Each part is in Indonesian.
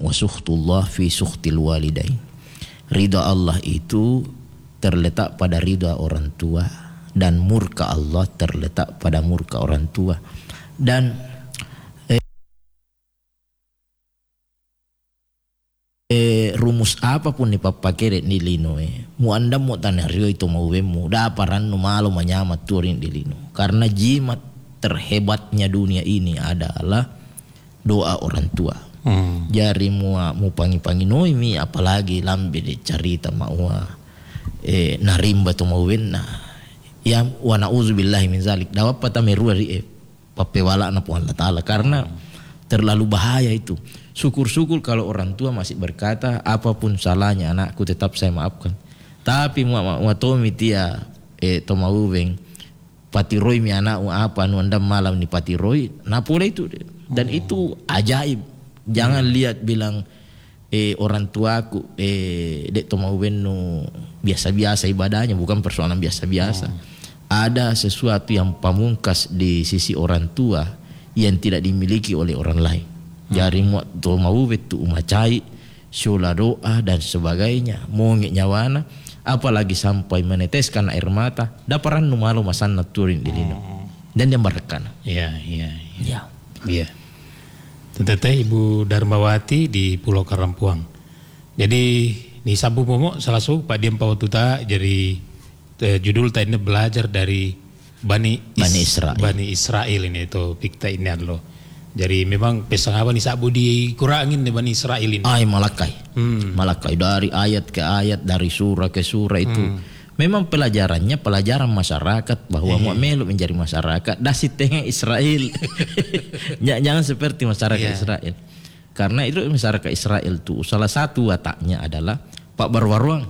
wa sukhtullah fi sukhtil walidain. Ridha Allah itu terletak pada ridha orang tua, dan murka Allah terletak pada murka orang tua. Dan rumus apapun dipakai di lino mu anda mau tanah rio itu mau bemu daparan nu malu menyamat turin di lino, karena jimat terhebatnya dunia ini adalah doa orang tua. Jari mu pangi noimi, apalagi lambe de carita mau narimba tu mau wenna ya wa nauzubillahi min zalik dawa patameru ri papewala na po Allah taala, karena terlalu bahaya itu. Syukur-syukur kalau orang tua masih berkata apapun salahnya anakku tetap saya maafkan. Tapi mu tomi tia tomaweng patiroi mi anak apa nu anda malam ni patiroi na pula itu, dan itu ajaib. Jangan lihat bilang orang tuaku dek tomaweng nu biasa-biasa ibadahnya, bukan persoalan biasa-biasa. Ada sesuatu yang pamungkas di sisi orang tua yang tidak dimiliki oleh orang lain. Jari mau betu umacai, sholat doa dan sebagainya, mongek nyawana, apalagi sampai meneteskan air mata, daparan nu malu masan naturin di lino. Dan dia merekan. Iya. Teteh Ibu Darmawati di Pulau Karampuang. Jadi ni sabu momo salah satu Pak Diem Pawatuta, jadi judul tadi belajar dari Bani Israel ini itu pikta ini adalah. Jadi memang pesan apa nih sabu dikurangin di Bani Israel ini. Malakai dari ayat ke ayat, dari surah ke surah itu. Memang pelajaran masyarakat bahwa mau melu menjadi masyarakat dasi tengah Israel. Jangan seperti masyarakat Israel. Karena itu masyarakat Israel tuh salah satu wataknya adalah Pak Barwaruang.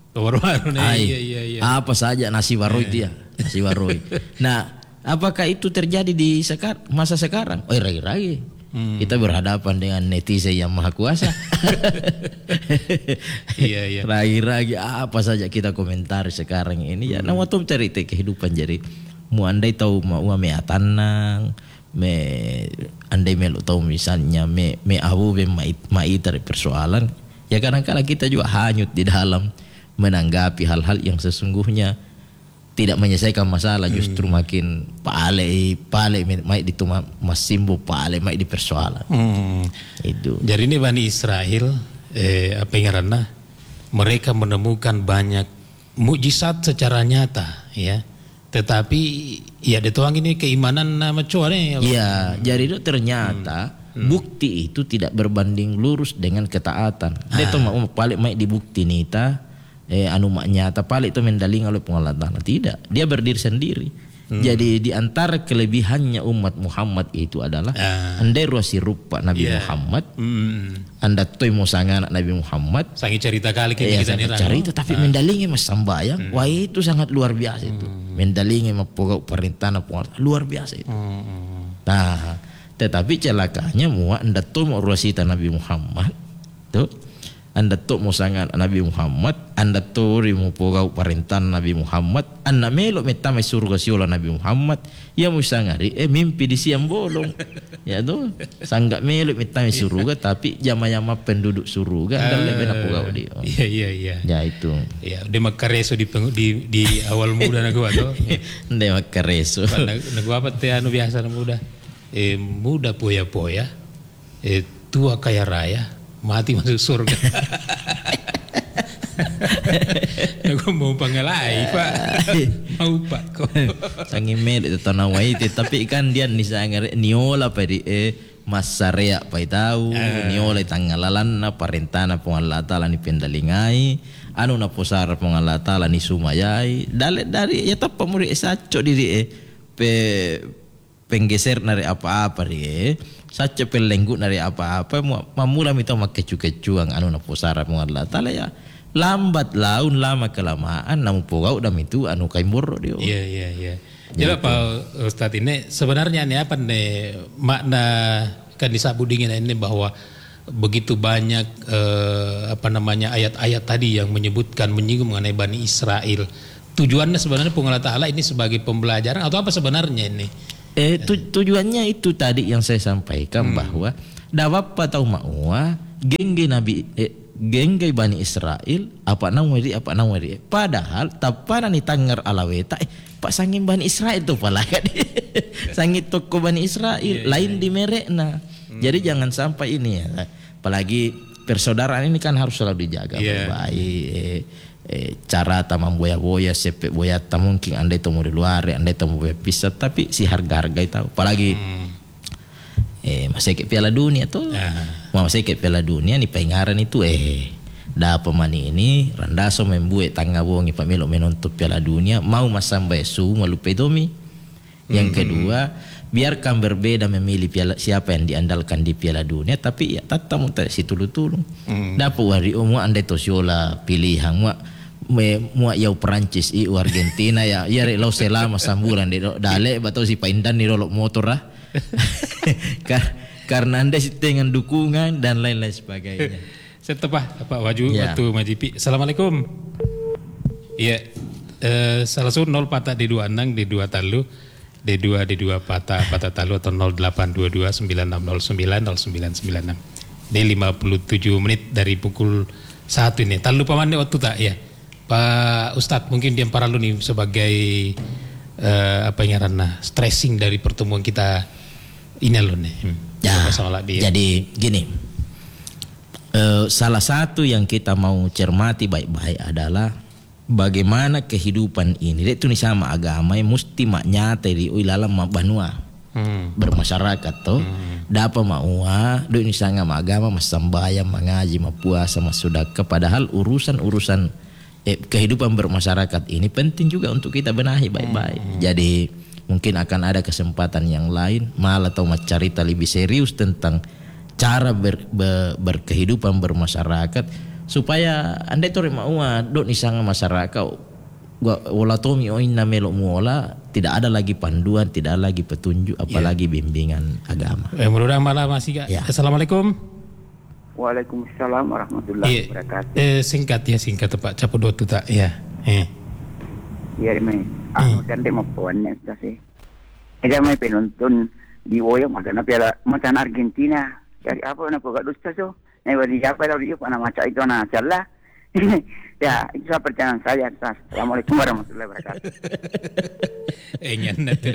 Apa saja nasi waroi dia, nasi waroi. Nah, apakah itu terjadi di masa sekarang? Ragi-ragi. Kita berhadapan dengan netizen yang maha kuasa. Ragi-ragi apa saja kita komentari sekarang ini ya. Nama tuh cerita kehidupan, jadi mu andai tahu mau me atanang, andai melu tahu misalnya me abu mai dari persoalan. Ya kadang-kadang kita juga hanyut di dalam menanggapi hal-hal yang sesungguhnya tidak menyelesaikan masalah, justru makin pale mai di tuma masimbo pale mai di persoalan. Itu. Jadi ini Bani Israel apa ngaranna, mereka menemukan banyak mukjizat secara nyata ya. Tetapi ya dituang ini keimanan nama cuare. Ya, jadi itu ternyata bukti itu tidak berbanding lurus dengan ketaatan. Itu mau pale mai di bukti nita anu nyata palik itu mendaling oleh pengalaman tidak, dia berdiri sendiri. Jadi di antara kelebihannya umat Muhammad itu adalah andai ruasi rupa Nabi Muhammad, anda toy musangan Nabi Muhammad sangi cerita kali kita cerita tapi mendalingi mas sambayang wah itu sangat luar biasa itu. Mendalingi mapogau perintah luar biasa itu. Nah, tetapi celakanya mua anda toy mau ruasi Nabi Muhammad tuh, anda tu musangan Nabi Muhammad, anda tu rimu pogau perintah Nabi Muhammad, anda melo metame surga siola Nabi Muhammad, ya musangari mimpi di siang bolong, ya tu sanggak melo metame surga, tapi jama-jama penduduk surga anda lebih nak pogau dia. Iya. Ya itu. Ya, dia makareso di awal muda nak gua tu. Dia makareso. Nak gua apa teh anu biasa nak muda, muda poya-poya, tua kaya raya. Mati masuk surga. Aku mau pangalai Pak. Mau Pak kok. Sangimed itu tanawai tapi kan dia niola pedi masarea pai tahu niola tangalalan na parentana pong Allah Taala ni pendalingai anu na posara pong Allah Taala ni sumayai dari ya tapa muri saco diri penggeser nari apa-apa ri saca pelenggut nari apa-apa mamula mita makecu-kecuang anu na posara mo Allah Taala ya lambat laun lama kelamaan namu pogau dam itu anu kai murro dio. Iya. Jadi apa Ustaz ini sebenarnya ini apa nih makna kan disabu dingin ini bahwa begitu banyak ayat-ayat tadi yang menyinggung mengenai Bani Israel. Tujuannya sebenarnya Allah Taala ini sebagai pembelajaran atau apa sebenarnya ini? Tujuannya itu tadi yang saya sampaikan bahwa dawapa tahu ma'wa gengge Bani Israel apa nang wari. Padahal tapana ni tanggar alaweta pak sangin Bani Israel tu pala kan. Sangit toko Bani Israel lain di merekna. Jadi jangan sampai ini ya. Apalagi persaudaraan ini kan harus selalu dijaga baik. Cara tamam boya-boya sepek boya mungkin andai temu di luar andai temu boya pisah tapi si harga itu apalagi masih ke Piala Dunia tuh masih ke Piala Dunia nih pengaran itu dah pemani ini randaso membuat tangga bongi pamelo menonton Piala Dunia mau masam besu malu pedomi yang kedua biarkan berbeda memilih siapa yang diandalkan di Piala Dunia tapi ya tetap mau si tulung dapat wari andai tosiola pilihan mua yau Perancis Argentina ya lau selama sambulan dale batau si Paindan ni rolok motor lah karena anda dengan dukungan dan lain-lain sebagainya. Saya tepah Pak Waju waktu Majipi. Assalamualaikum. Iya, salah satu 0 patah di 2 andang di 2 talu D2 patah talu atau 0822 9609 0996 di 57 menit dari pukul 1 ini. Tak lupa mana waktu tak ya. Pak Ustadz mungkin dia para lu nih sebagai stressing dari pertemuan kita ini lo nih. Jadi gini, salah satu yang kita mau cermati baik-baik adalah bagaimana kehidupan ini. Itu nih sama agama yang mesti nyata di ilalam banua bermasyarakat toh. Dapat maua, do ini sangat agama mas sambayang, mengaji, puasa, mas sedekah. Padahal urusan kehidupan bermasyarakat ini penting juga untuk kita benahi baik-baik. Jadi mungkin akan ada kesempatan yang lain malah atau cerita lebih serius tentang cara berkehidupan bermasyarakat supaya anda itu mau dok nisanga masyarakat wala tomi oina melok muola tidak ada lagi panduan, tidak ada lagi petunjuk apalagi bimbingan agama. Mudah-mudahan malah masih ya. Assalamualaikum. Waalaikumsalam warahmatullahi wabarakatuh. Singkat Pak Capo dua tak ya. Iya may dan demo puannya sih. Ada may penonton di Woyo magana piala macam Argentina. Dari apa na pagka dusta so. Nay wali siapa daw di pana maca itu na salah. Ya, itu pertanyaan saya. Assalamualaikum warahmatullahi wabarakatuh. Enyan na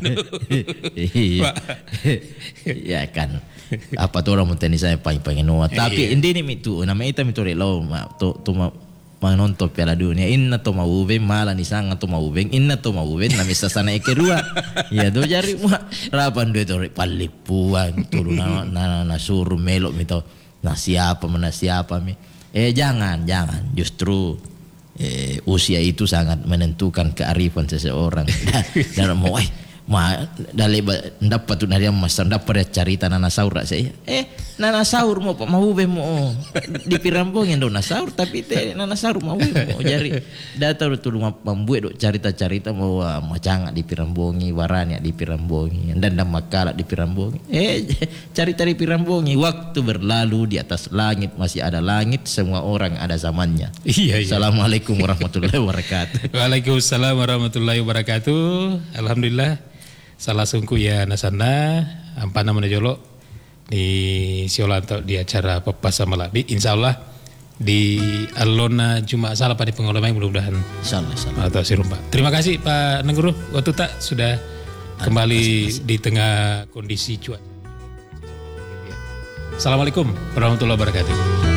ya kan. Apa tuh orang menteni saya pengen tapi ini itu nama itu lo menonton Piala Dunia inna to mauben malah nisanga to mauben inna to mauben na misa sana kedua ya do jari rapan do to palipuan turun na suruh melok mito na siapa mi jangan justru usia itu sangat menentukan kearifan seseorang dan mau dali dapat tu dari mas dapat cerita nana sahur saya nana sahur mau pak mau bemo di pirambong yang nana sahur tapi nana sahur mau bemo jadi data tu membuat cerita mau macam di pirambongi waranya di pirambongi dan makala di pirambongi cerita di pirambongi waktu berlalu di atas langit masih ada langit semua orang ada zamannya. Iya. Assalamualaikum warahmatullahi wabarakatuh. Waalaikumsalam warahmatullahi wabarakatuh. Alhamdulillah. Salah sungku ya nasana ampana menejolo di Siolanto di acara Pepas sama Labi insyaallah di Alona Jumat salah pada pengalaman mudah-mudahan insyaallah atau si rumah. Terima kasih Pak Nengguru waktu tak sudah kembali di tengah kondisi cuaca. Assalamualaikum warahmatullahi wabarakatuh.